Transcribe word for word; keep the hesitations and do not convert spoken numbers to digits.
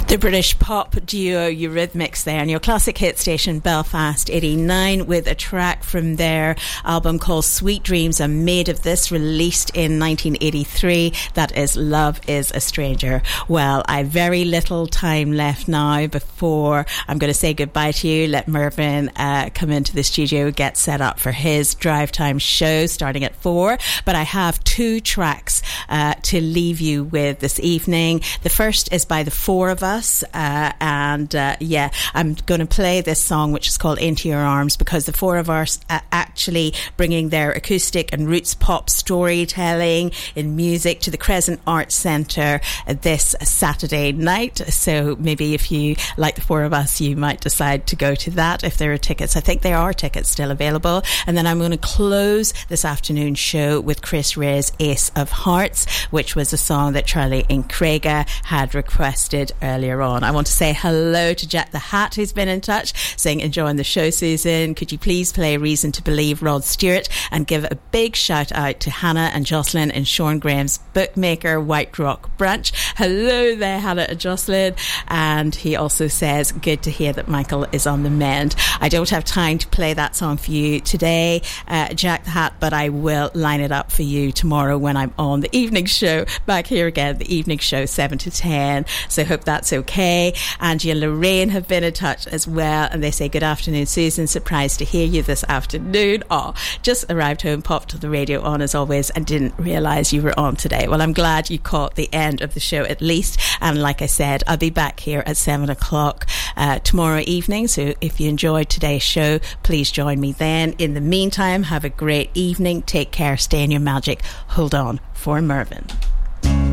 The British pop duo Eurythmics there on your classic hit station Belfast eighty-nine with a track from their album called Sweet Dreams, and made of this, released in nineteen eighty-three. That is Love is a Stranger. Well, I've very little time left now before I'm going to say goodbye to you. Let Mervyn uh, come into the studio, get set up for his drive time show starting at four. But I have two tracks uh, to leave you with this evening. The first is by the four of us. Uh, and uh, yeah, I'm going to play this song, which is called Into Your Arms, because the four of us are actually bringing their acoustic and roots pop storytelling in music to the Crescent Arts Centre this Saturday night. So maybe if you like the four of us, you might decide to go to that if there are tickets. I think there are tickets still available. And then I'm going to close this afternoon show with Chris Rea's Ace of Hearts, which was a song that Charlie Increga had requested earlier on. I want to say hello to Jack the Hat, who's been in touch, saying enjoying the show, Susan. Could you please play Reason to Believe, Rod Stewart, and give a big shout out to Hannah and Jocelyn in Sean Graham's Bookmaker White Rock branch. Hello there, Hannah and Jocelyn. And he also says, good to hear that Michael is on the mend. I don't have time to play that song for you today, uh, Jack the Hat, but I will line it up for you tomorrow when I'm on the evening show, back here again, the evening show, seven to ten. So hope that's okay. Angie and Lorraine have been in touch as well, and they say, good afternoon, Susan. Surprised to hear you this afternoon. Oh, just arrived home, popped the radio on as always, and didn't realise you were on today. Well, I'm glad you caught the end of the show at least. And like I said, I'll be back here at seven o'clock uh, tomorrow evening. So if you enjoyed today's show, please join me then. In the meantime, have a great evening. Take care. Stay in your magic. Hold on for Mervyn.